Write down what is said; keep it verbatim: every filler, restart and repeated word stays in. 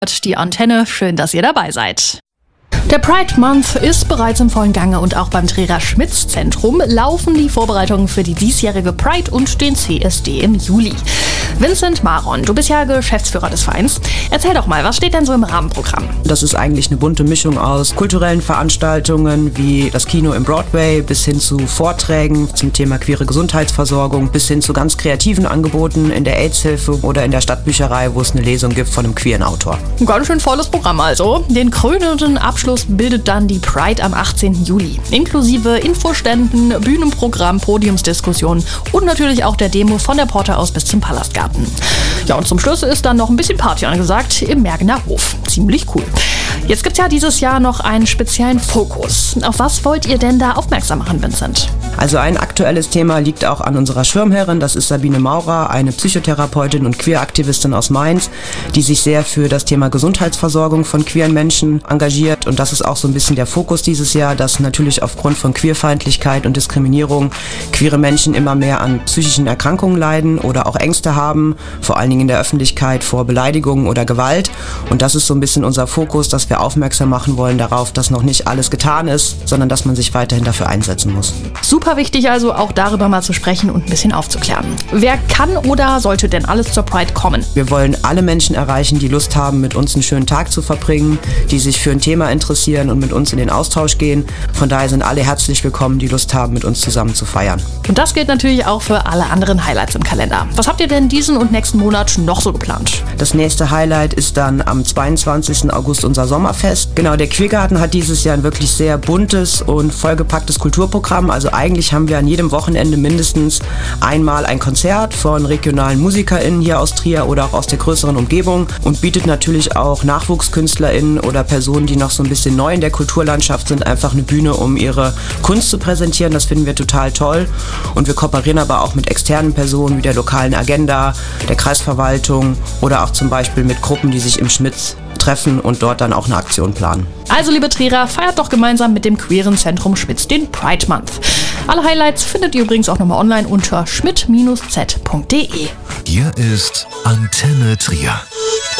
Die Antenne, schön, dass ihr dabei seid. Der Pride Month ist bereits im vollen Gange und auch beim Trierer-Schmitz-Zentrum laufen die Vorbereitungen für die diesjährige Pride und den C S D im Juli. Vincent Maron, du bist ja Geschäftsführer des Vereins. Erzähl doch mal, was steht denn so im Rahmenprogramm? Das ist eigentlich eine bunte Mischung aus kulturellen Veranstaltungen wie das Kino im Broadway bis hin zu Vorträgen zum Thema queere Gesundheitsversorgung bis hin zu ganz kreativen Angeboten in der AIDS-Hilfe oder in der Stadtbücherei, wo es eine Lesung gibt von einem queeren Autor. Ein ganz schön volles Programm also. Den krönenden Abschluss bildet dann die Pride am achtzehnten Juli. Inklusive Infoständen, Bühnenprogramm, Podiumsdiskussionen und natürlich auch der Demo von der Porte aus bis zum Palastgarten. Ja, und zum Schluss ist dann noch ein bisschen Party angesagt im Mergener Hof. Ziemlich cool. Jetzt gibt's ja dieses Jahr noch einen speziellen Fokus. Auf was wollt ihr denn da aufmerksam machen, Vincent? Also ein aktuelles Thema liegt auch an unserer Schirmherrin, das ist Sabine Maurer, eine Psychotherapeutin und Queeraktivistin aus Mainz, die sich sehr für das Thema Gesundheitsversorgung von queeren Menschen engagiert. Und das ist auch so ein bisschen der Fokus dieses Jahr, dass natürlich aufgrund von Queerfeindlichkeit und Diskriminierung queere Menschen immer mehr an psychischen Erkrankungen leiden oder auch Ängste haben, vor allen Dingen in der Öffentlichkeit vor Beleidigungen oder Gewalt. Und das ist so ein bisschen unser Fokus, dass wir aufmerksam machen wollen darauf, dass noch nicht alles getan ist, sondern dass man sich weiterhin dafür einsetzen muss. Super wichtig also, auch darüber mal zu sprechen und ein bisschen aufzuklären. Wer kann oder sollte denn alles zur Pride kommen? Wir wollen alle Menschen erreichen, die Lust haben, mit uns einen schönen Tag zu verbringen, die sich für ein Thema interessieren und mit uns in den Austausch gehen. Von daher sind alle herzlich willkommen, die Lust haben, mit uns zusammen zu feiern. Und das gilt natürlich auch für alle anderen Highlights im Kalender. Was habt ihr denn diesen und nächsten Monat noch so geplant? Das nächste Highlight ist dann am zweiundzwanzigsten August unser Sommerfest. Genau, der Queergarten hat dieses Jahr ein wirklich sehr buntes und vollgepacktes Kulturprogramm. Also eigentlich haben wir an jedem Wochenende mindestens einmal ein Konzert von regionalen MusikerInnen hier aus Trier oder auch aus der größeren Umgebung und bietet natürlich auch NachwuchskünstlerInnen oder Personen, die noch so ein bisschen neu in der Kulturlandschaft sind, einfach eine Bühne, um ihre Kunst zu präsentieren. Das finden wir total toll. Und wir kooperieren aber auch mit externen Personen wie der lokalen Agenda, der Kreisverwaltung oder auch zum Beispiel mit Gruppen, die sich im Schmitz treffen und dort dann auch eine Aktion planen. Also liebe Trierer, feiert doch gemeinsam mit dem Queeren Zentrum Schmitz den Pride Month. Alle Highlights findet ihr übrigens auch nochmal online unter schmidt Bindestrich z punkt de. Hier ist Antenne Trier.